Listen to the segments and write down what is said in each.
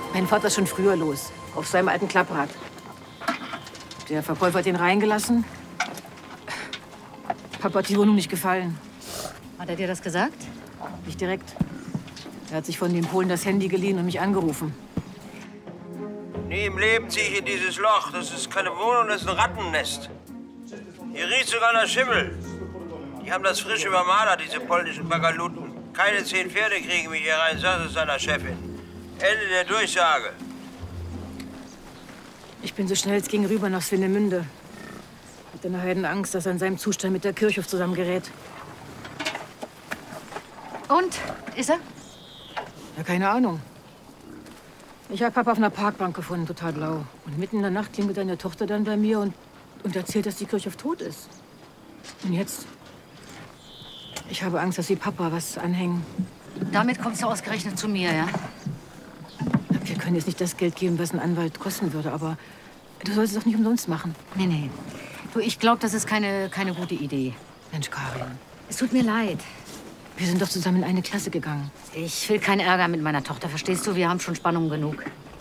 Mein Vater ist schon früher los, auf seinem alten Klapprad. Der Verkäufer hat ihn reingelassen. Papa hat die Wohnung nicht gefallen. Hat er dir das gesagt? Nicht direkt. Er hat sich von den Polen das Handy geliehen und mich angerufen. Nie im Leben ziehe ich in dieses Loch. Das ist keine Wohnung, das ist ein Rattennest. Hier riecht sogar nach Schimmel. Die haben das frisch übermalert, diese polnischen Bagaluten. Keine 10 Pferde kriegen mich hier rein, sagt es seiner Chefin. Ende der Durchsage. Ich bin so schnell es ging rüber nach Swinemünde. Hatte eine Heidenangst, dass er in seinem Zustand mit der Kirchhof zusammengerät. Und? Ist er? Ja, keine Ahnung. Ich habe Papa auf einer Parkbank gefunden, total blau. Und mitten in der Nacht klingelt seine Tochter dann bei mir und erzählt, dass die Kirchhoff tot ist. Und jetzt? Ich habe Angst, dass sie Papa was anhängen. Damit kommst du ausgerechnet zu mir, ja? Wir können jetzt nicht das Geld geben, was ein Anwalt kosten würde, aber du sollst es doch nicht umsonst machen. Nee. Du, ich glaube, das ist keine gute Idee. Mensch, Karin. Es tut mir leid. Wir sind doch zusammen in eine Klasse gegangen. Ich will keinen Ärger mit meiner Tochter, verstehst du? Wir haben schon Spannung genug.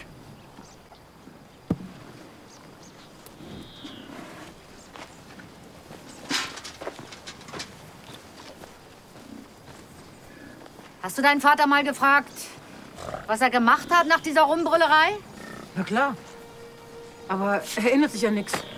Hast du deinen Vater mal gefragt, was er gemacht hat nach dieser Rumbrüllerei? Na klar. Aber er erinnert sich an nichts.